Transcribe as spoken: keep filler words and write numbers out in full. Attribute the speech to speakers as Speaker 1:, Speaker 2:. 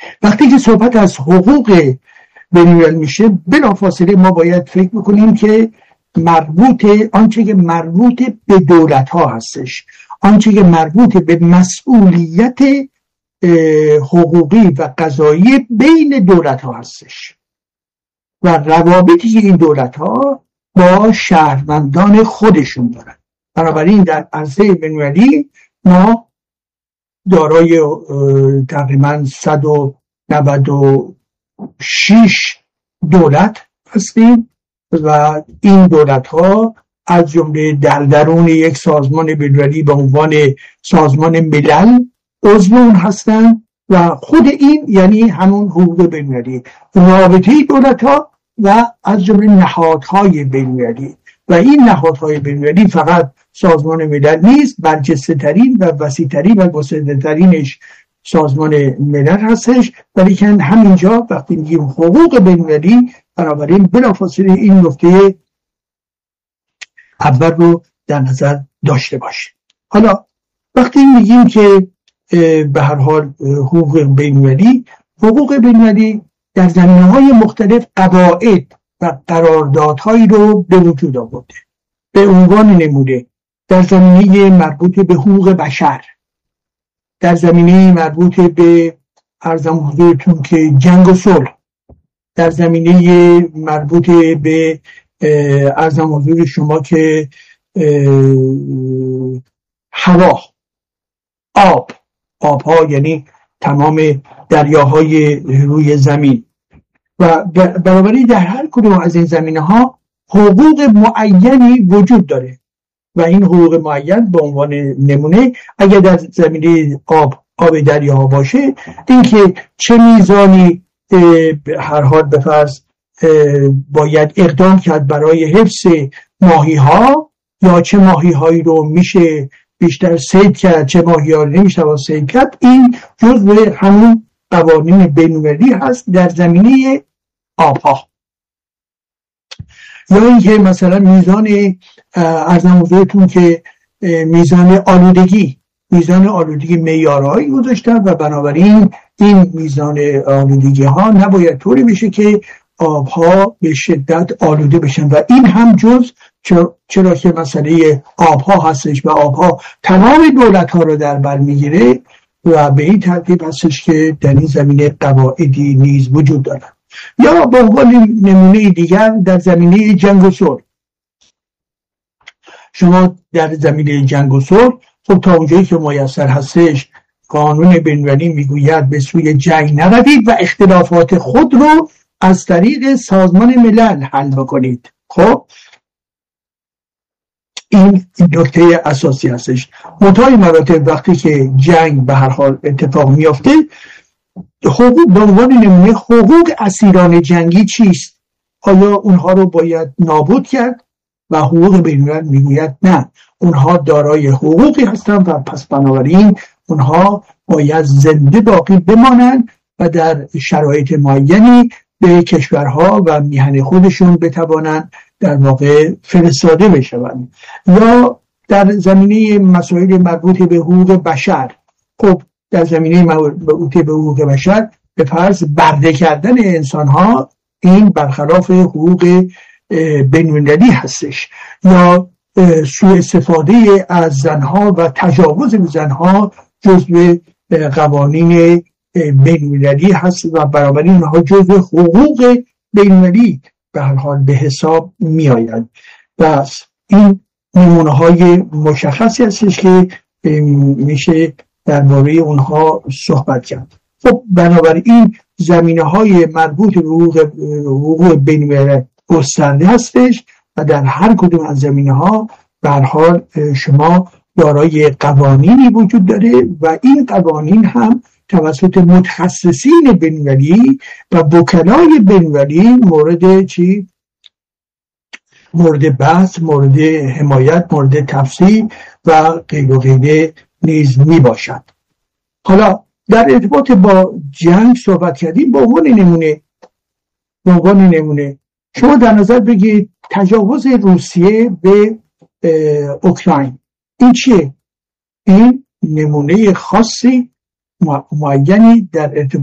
Speaker 1: وقتی که صحبت از حقوق بین‌الملل میشه، بلافاصله ما باید فکر بکنیم که مربوط آنچه که مربوط به دولت ها هستش، آنچه که مربوط به مسئولیت حقوقی و قضایی بین دولت ها هستش و روابطی که این دولت ها با شهروندان خودشون دارن. بنابراین در عرصه بین‌المللی ما دارای تقریبا صد و نود و شش دولت هستیم و این دولت ها از جمله در درون یک سازمان بین‌المللی به عنوان سازمان ملل عضو اون هستن و خود این یعنی همون حقوق بین‌المللی، رابطه دولت ها و از جمله نهادهای بین‌المللی. و این نهادهای بین‌المللی فقط سازمان ملل نیست، برجسته ترین و وسیع ترین و گسترده ترینش سازمان ملل هستش، ولی که همینجا وقتی میگیم حقوق بین‌المللی، بنابراین بلافاصله این نکته اول رو در نظر داشته باشیم. حالا وقتی میگیم که به هر حال حقوق بین‌المللی، حقوق بین‌المللی در زمینه‌های مختلف قواعد و قراردادهایی رو به وجود آورده. به عنوان نمونه در زمینه مربوط به حقوق بشر، در زمینه مربوط به عرضم حضورتون که جنگ و صلح، در زمینه مربوط به عرضم حضور شما که هوا، آب، آب ها یعنی تمام دریاهای روی زمین و بنابراین در هر کدوم از این زمینه ها حقوق معینی وجود داره و این حقوق معین به عنوان نمونه اگر در زمینه آب آب دریاها باشه، اینکه چه میزانی هر حال به فرض باید اقدام کرد برای حفظ ماهی ها یا چه ماهی هایی رو میشه بیشتر صید کرد، چه ماهی ها رو نمیشه صید کرد، این جزء همون قوانین بین‌المللی هست در زمینه آبها. یا اینکه مثلا میزان عرضم حضورتون که میزان آلودگی میزان آلودگی معیارهایی گذاشتن و بنابراین این میزان آلودگی ها نباید طوری بشه که آبها به شدت آلوده بشن و این هم جز چرا که مسئله آبها هستش و آبها تمام دولت ها رو در بر میگیره و به این ترتیب هستش که در این زمینه قواعدی نیز وجود دارن. یا به عنوان نمونه دیگر در زمینه جنگ و صلح، شما در زمینه جنگ و صلح خب تا اونجایی که میسر هستش قانون بین‌المللی میگوید به سوی جنگ نروید و اختلافات خود رو از طریق سازمان ملل حل بکنید. خب این نکته اساسی هستش. منتهای مراتب وقتی که جنگ به هر حال اتفاق میافته، حقوق به عنوان نمونه حقوق اسیران جنگی چیست؟ آیا اونها رو باید نابود کرد؟ و حقوق بین‌الملل میگوید نه، اونها دارای حقوقی هستند و پس بنابراین اونها باید زنده باقی بمانند و در شرایط معینی به کشورها و میهن خودشون بتوانند در واقع فرستاده بشوند. یا در زمینه مسائل مربوط به حقوق بشر، خب در زمینه مربوط به حقوق بشر به فرض برده کردن انسان ها این برخلاف حقوق بین‌المللی هستش، یا سوء استفاده از زنها و تجاوز به زنها جزء قوانین بین‌المللی هست و بنابراین اونها جزء حقوق بین‌المللی به هر حال به حساب می آید. بس این نمونه های مشخصی هستش که میشه درباره اونها صحبت کرد. خب بنابراین زمینه های مربوط به حقوق, حقوق بین‌المللی گسترده هستش و در هر کدوم از زمینه ها به هر حال شما دارای قوانینی وجود داره و این قوانین هم توسط متخصصین بین‌المللی و وکلای بین‌المللی مورد چی؟ مورد بحث، مورد حمایت، مورد تفسیر و غیر و غیره نیز می باشد. حالا در ارتباط با جنگ صحبت کردیم. به عنوان نمونه به عنوان نمونه شما در نظر بگیرید تجاوز روسیه به اوکراین. این چیه؟ این نمونه خاصی معینی در ارتباط